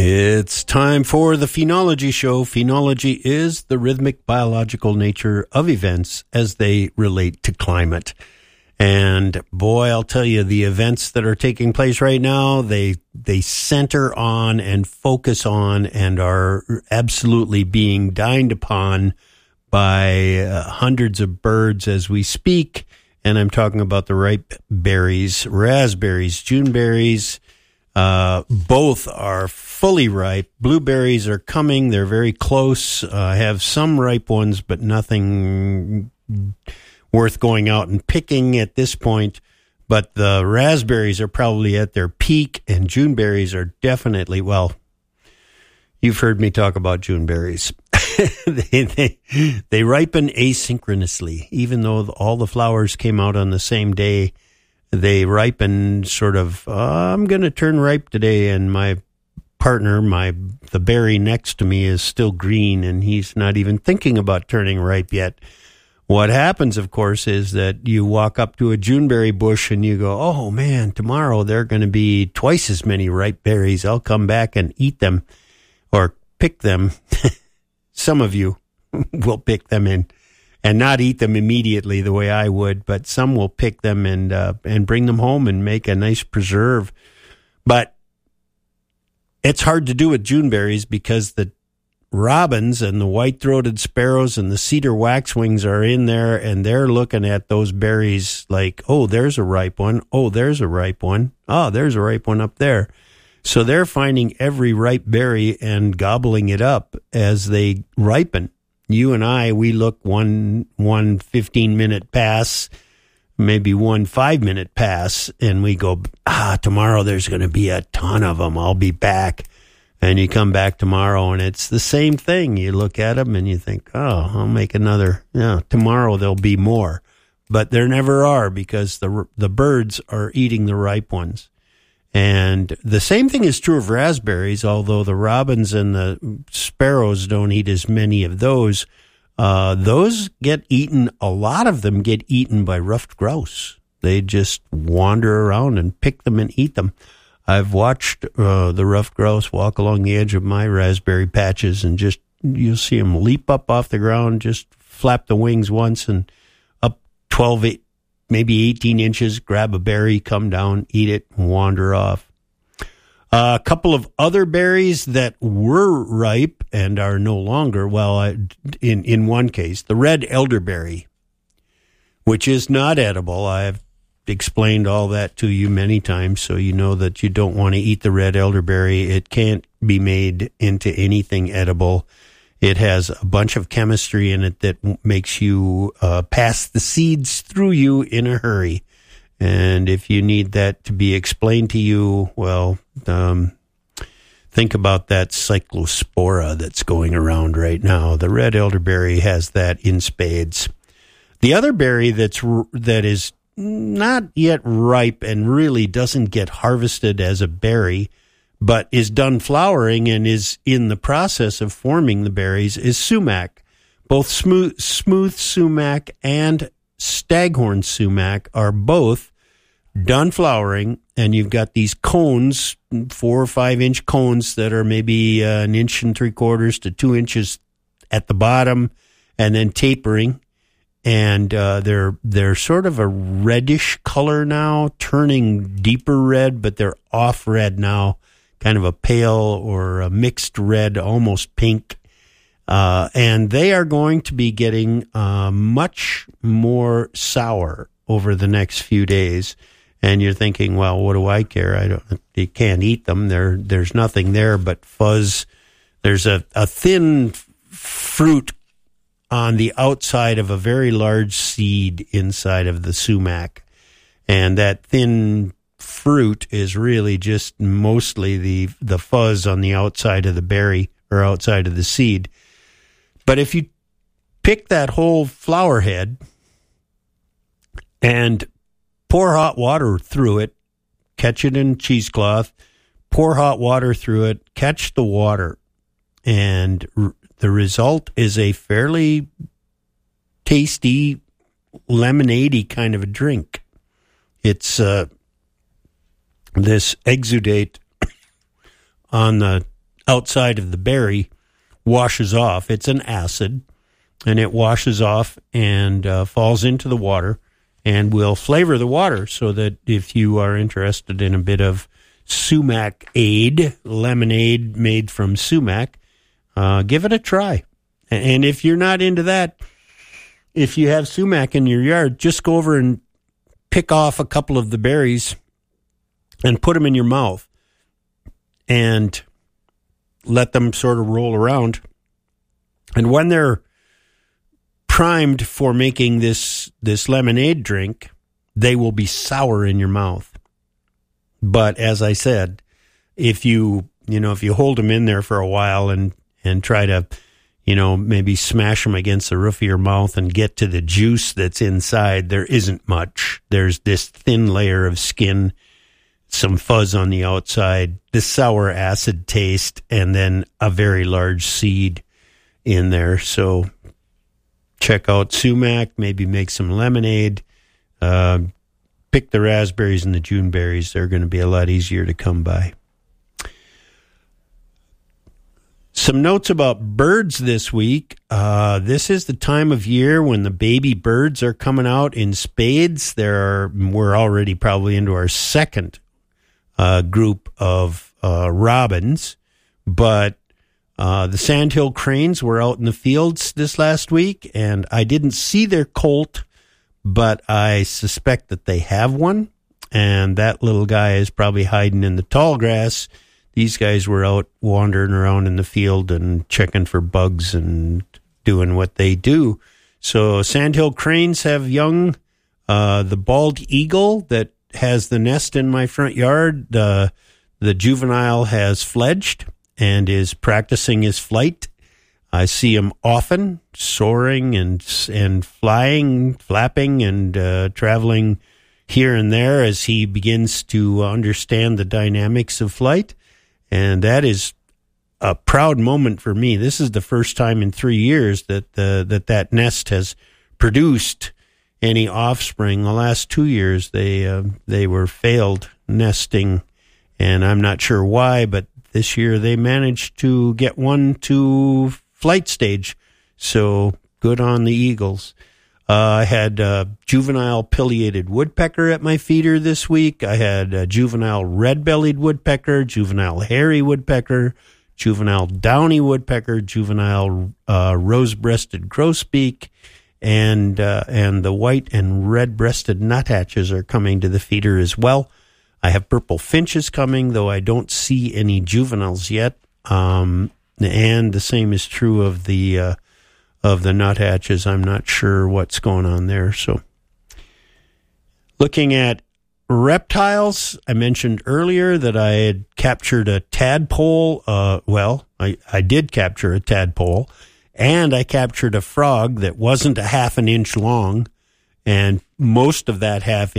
It's time for the Phenology Show. Phenology is the rhythmic biological nature of events as they relate to climate. And boy, I'll tell you, the events that are taking place right now, they center on and focus on and are absolutely being dined upon by hundreds of birds as we speak. And I'm talking about the ripe berries, raspberries, Juneberries. Both are fully ripe. Blueberries are coming. They're very close. I have some ripe ones, but nothing worth going out and picking at this point. But the raspberries are probably at their peak, and Juneberries are definitely, well, you've heard me talk about Juneberries. They ripen asynchronously. Even though all the flowers came out on the same day, they ripen sort of, I'm going to turn ripe today, and my partner, the berry next to me is still green, and he's not even thinking about turning ripe yet. What happens, of course, is that you walk up to a Juneberry bush and you go, oh, man, tomorrow there are going to be twice as many ripe berries. I'll come back and eat them or pick them. Some of you will pick them and not eat them immediately the way I would, but some will pick them and bring them home and make a nice preserve. But it's hard to do with Juneberries because the robins and the white-throated sparrows and the cedar waxwings are in there, and they're looking at those berries like, oh, there's a ripe one. Oh, there's a ripe one. Oh, there's a ripe one up there. So they're finding every ripe berry and gobbling it up as they ripen. You and I, we look one 15-minute pass, maybe one 5-minute pass, and we go, tomorrow there's going to be a ton of them. I'll be back. And you come back tomorrow, and it's the same thing. You look at them, and you think, oh, I'll make another. Yeah, tomorrow there'll be more. But there never are because the birds are eating the ripe ones. And the same thing is true of raspberries, although the robins and the sparrows don't eat as many of those. Those get eaten, a lot of them get eaten by ruffed grouse. They just wander around and pick them and eat them. I've watched the ruffed grouse walk along the edge of my raspberry patches, and just you'll see them leap up off the ground, just flap the wings once, and up 12, maybe 18 inches, grab a berry, come down, eat it, and wander off. A couple of other berries that were ripe and are no longer, well, in one case, the red elderberry, which is not edible. I've explained all that to you many times, so you know that you don't want to eat the red elderberry. It can't be made into anything edible. It has a bunch of chemistry in it that makes you pass the seeds through you in a hurry. And if you need that to be explained to you, well, think about that cyclospora that's going around right now. The red elderberry has that in spades. The other berry that is not yet ripe and really doesn't get harvested as a berry, but is done flowering and is in the process of forming the berries, is sumac. Both smooth sumac and staghorn sumac are both done flowering, and you've got these cones, 4 or 5 inch cones that are maybe 1 3/4 to 2 inches at the bottom, and then tapering. And they're sort of a reddish color now, turning deeper red, but they're off red now, kind of a pale or a mixed red, almost pink. And they are going to be getting much more sour over the next few days. And you're thinking, well, what do I care? You can't eat them. There's nothing there but fuzz. There's a thin fruit on the outside of a very large seed inside of the sumac. And that thin fruit is really just mostly the fuzz on the outside of the berry or outside of the seed. But if you pick that whole flower head and pour hot water through it, catch it in cheesecloth, pour hot water through it, catch the water, and the result is a fairly tasty, lemonade-y kind of a drink. It's this exudate on the outside of the berry washes off. It's an acid, and it washes off and falls into the water and will flavor the water, so that if you are interested in a bit of sumac-ade, lemonade made from sumac, give it a try. And if you're not into that, if you have sumac in your yard, just go over and pick off a couple of the berries and put them in your mouth and let them sort of roll around. And when they're primed for making this lemonade drink, they will be sour in your mouth. But as I said, if you hold them in there for a while and try to, maybe smash them against the roof of your mouth and get to the juice that's inside, there isn't much. There's this thin layer of skin, some fuzz on the outside, the sour acid taste, and then a very large seed in there. So check out sumac, maybe make some lemonade, pick the raspberries and the June berries. They're going to be a lot easier to come by. Some notes about birds this week. This is the time of year when the baby birds are coming out in spades. We're already probably into our second group of robins, but the sandhill cranes were out in the fields this last week, and I didn't see their colt, but I suspect that they have one, and that little guy is probably hiding in the tall grass. These guys were out wandering around in the field and checking for bugs and doing what they do. So sandhill cranes have young. The bald eagle that has the nest in my front yard, the juvenile has fledged and is practicing his flight. I see him often soaring and flying, flapping, and traveling here and there as he begins to understand the dynamics of flight. And that is a proud moment for me. This is the first time in 3 years that that nest has produced any offspring. The last 2 years they were failed nesting, and I'm not sure why, but this year they managed to get one to flight stage. So good on the eagles. I had a juvenile pileated woodpecker at my feeder this week. I had a juvenile red-bellied woodpecker, juvenile hairy woodpecker, juvenile downy woodpecker, juvenile rose-breasted grosbeak, and the white and red-breasted nuthatches are coming to the feeder as well. I have purple finches coming, though I don't see any juveniles yet. And the same is true of the nuthatches. I'm not sure what's going on there. So looking at reptiles, I mentioned earlier that I had captured a tadpole. I did capture a tadpole, and I captured a frog that wasn't a half an inch long, and half of that half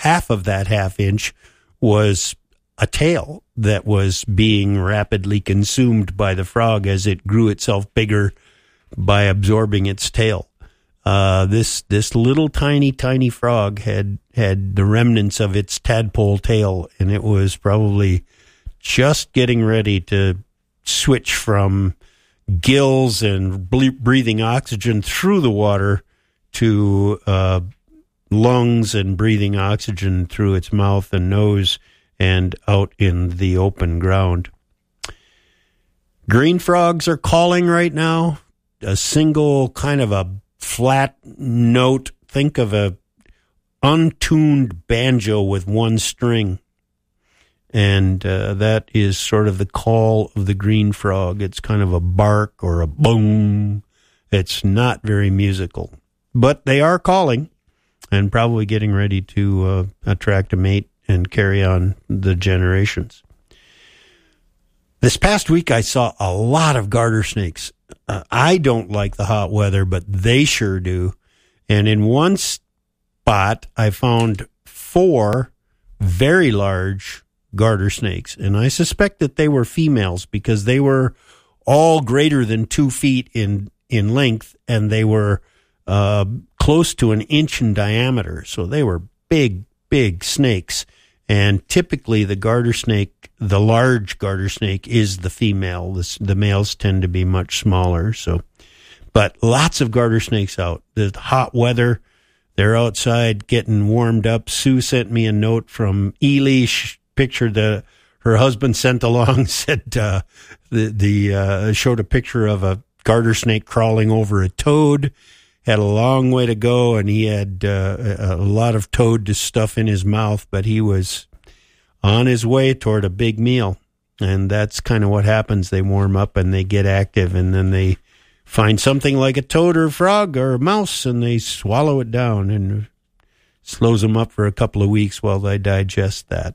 inch was a tail that was being rapidly consumed by the frog as it grew itself bigger by absorbing its tail. This little tiny frog had the remnants of its tadpole tail, and it was probably just getting ready to switch from gills and breathing oxygen through the water to lungs and breathing oxygen through its mouth and nose and out in the open ground. Green frogs are calling right now. A single kind of a flat note. Think of a untuned banjo with one string. And that is sort of the call of the green frog. It's kind of a bark or a boom. It's not very musical. But they are calling and probably getting ready to attract a mate and carry on the generations. This past week, I saw a lot of garter snakes. I don't like the hot weather, but they sure do. And in one spot, I found 4 very large garter snakes. And I suspect that they were females because they were all greater than 2 feet in length, and they were close to an inch in diameter. So they were big snakes. And typically the garter snake, the large garter snake, is the female. The males tend to be much smaller. So, but lots of garter snakes out. The hot weather, they're outside getting warmed up. Sue sent me a note from Ely, picture that her husband sent along, said showed a picture of a garter snake crawling over a toad. Had a long way to go, and he had a lot of toad stuff in his mouth, but he was on his way toward a big meal. And that's kind of what happens. They warm up and they get active, and then they find something like a toad or a frog or a mouse, and they swallow it down, and slows them up for a couple of weeks while they digest that.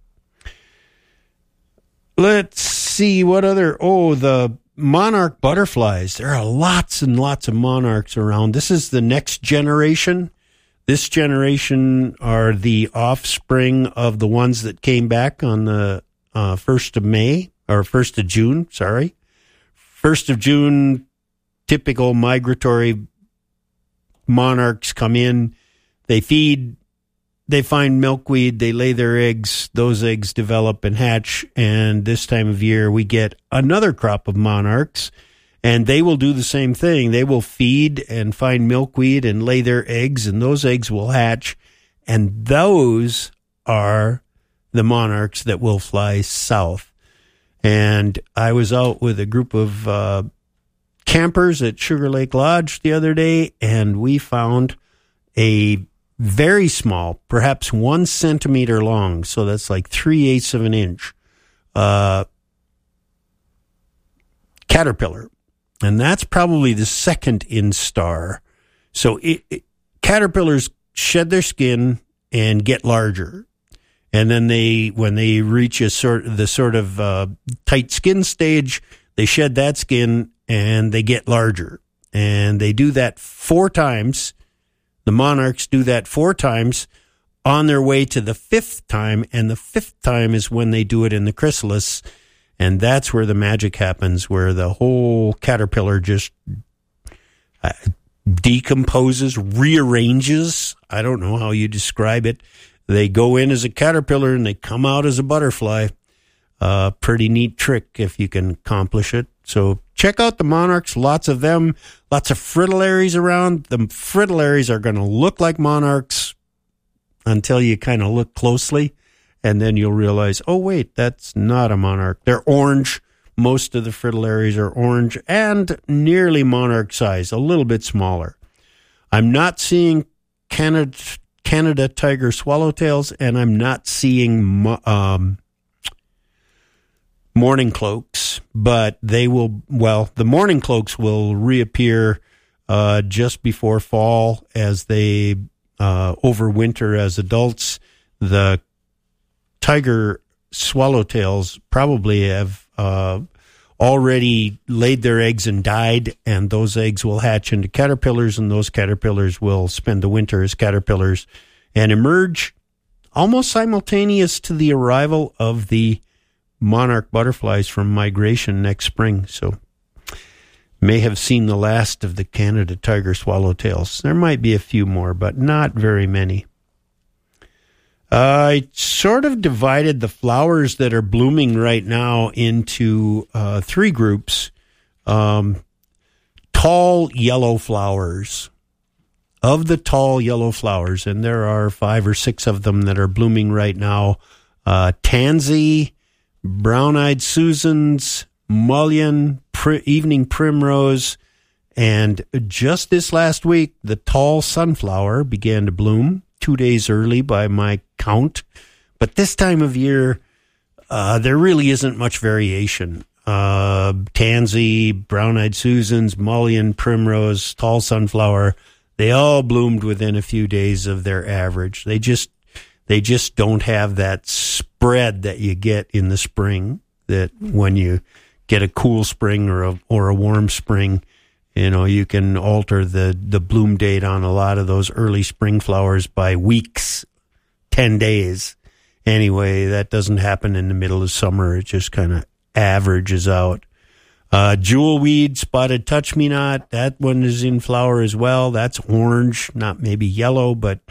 Let's see what other... the monarch butterflies. There are lots and lots of monarchs around. This is the next generation. This generation are the offspring of the ones that came back on the 1st of May, or 1st of June, sorry. 1st of June, typical migratory monarchs come in. They feed, they find milkweed, they lay their eggs, those eggs develop and hatch, and this time of year we get another crop of monarchs, and they will do the same thing. They will feed and find milkweed and lay their eggs, and those eggs will hatch, and those are the monarchs that will fly south. And I was out with a group of campers at Sugar Lake Lodge the other day, and we found a very small, perhaps 1 centimeter long, so that's like 3/8 of an inch, caterpillar. And that's probably the second instar. So caterpillars shed their skin and get larger. And then when they reach the sort of tight skin stage, they shed that skin and they get larger. And they do that 4 times. The monarchs do that 4 times on their way to the 5th time, and the 5th time is when they do it in the chrysalis, and that's where the magic happens, where the whole caterpillar just decomposes, rearranges. I don't know how you describe it. They go in as a caterpillar and they come out as a butterfly. Pretty neat trick if you can accomplish it. So check out the monarchs, lots of them, lots of fritillaries around. The fritillaries are going to look like monarchs until you kind of look closely, and then you'll realize, oh, wait, that's not a monarch. They're orange. Most of the fritillaries are orange and nearly monarch size, a little bit smaller. I'm not seeing Canada tiger swallowtails, and I'm not seeing morning cloaks, but they will, the morning cloaks will reappear just before fall as they overwinter as adults. The tiger swallowtails probably have already laid their eggs and died, and those eggs will hatch into caterpillars, and those caterpillars will spend the winter as caterpillars and emerge almost simultaneous to the arrival of the monarch butterflies from migration next spring. So may have seen the last of the Canada tiger swallowtails. There might be a few more, but not very many. I sort of divided the flowers that are blooming right now into 3 groups. Tall yellow flowers. Of the tall yellow flowers, and there are 5 or 6 of them that are blooming right now, tansy, brown-eyed Susans, mullein, evening primrose, and just this last week, the tall sunflower began to bloom, 2 days early by my count. But this time of year, there really isn't much variation. Tansy, brown-eyed Susans, mullein, primrose, tall sunflower, they all bloomed within a few days of their average. They just don't have that spread that you get in the spring, that when you get a cool spring or a warm spring, you can alter the bloom date on a lot of those early spring flowers by weeks, 10 days. Anyway, that doesn't happen in the middle of summer. It just kind of averages out. Jewelweed, spotted touch-me-not, that one is in flower as well. That's orange, not maybe yellow, but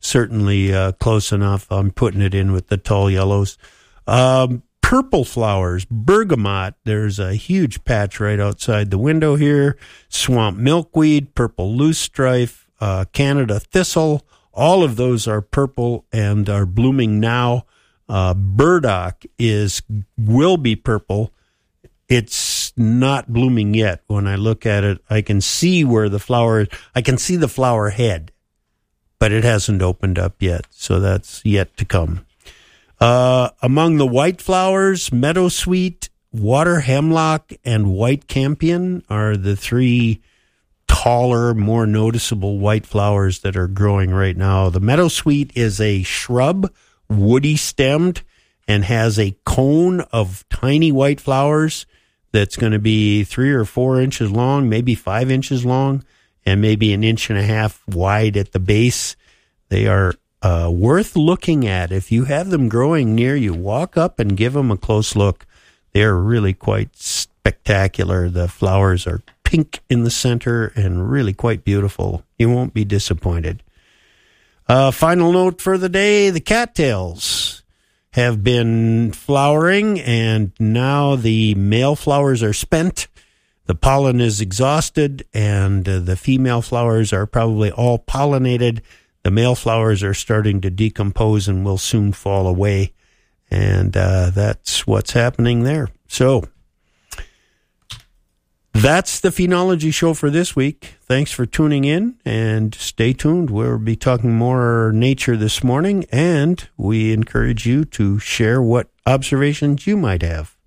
certainly close enough. I'm putting it in with the tall yellows. Purple flowers, bergamot. There's a huge patch right outside the window here. Swamp milkweed, purple loosestrife, Canada thistle. All of those are purple and are blooming now. Burdock will be purple. It's not blooming yet. When I look at it, I can see I can see the flower head, but it hasn't opened up yet. So that's yet to come. Among the white flowers, meadowsweet, water hemlock, and white campion are the three taller, more noticeable white flowers that are growing right now. The meadowsweet is a shrub, woody stemmed, and has a cone of tiny white flowers that's going to be 3 or 4 inches long, maybe 5 inches long, and maybe 1.5 inches wide at the base. They are worth looking at. If you have them growing near you, walk up and give them a close look. They're really quite spectacular. The flowers are pink in the center and really quite beautiful. You won't be disappointed. Final note for the day, the cattails have been flowering, and now the male flowers are spent. The pollen is exhausted, and the female flowers are probably all pollinated. The male flowers are starting to decompose and will soon fall away, and that's what's happening there. So that's the Phenology Show for this week. Thanks for tuning in, and stay tuned. We'll be talking more nature this morning, and we encourage you to share what observations you might have.